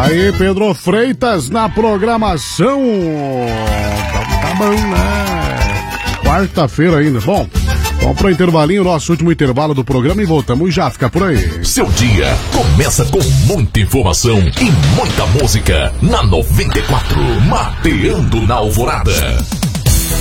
Aí, Pedro Freitas na programação. Tá bom, né? Quarta-feira ainda. Bom, vamos pro intervalinho, nosso último intervalo do programa e voltamos já. Fica por aí. Seu dia começa com muita informação e muita música na 94, Mateando na Alvorada.